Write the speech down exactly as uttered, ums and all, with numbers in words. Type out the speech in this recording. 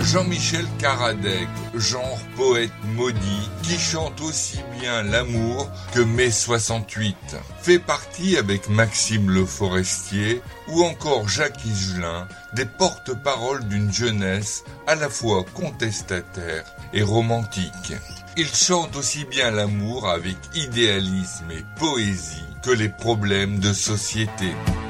Jean-Michel Caradec, genre poète maudit, qui chante aussi bien l'amour que mai soixante-huit, fait partie avec Maxime Le Forestier ou encore Jacques Higelin des porte-paroles d'une jeunesse à la fois contestataire et romantique. Il chante aussi bien l'amour avec idéalisme et poésie que les problèmes de société.